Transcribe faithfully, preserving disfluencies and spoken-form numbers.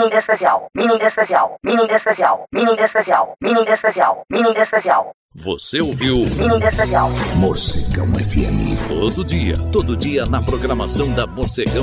mini especial, mini especial, mini especial, mini especial, mini especial, mini especial. Você ouviu Mini especial. Morcegão F M. todo dia, todo dia na programação da Morcegão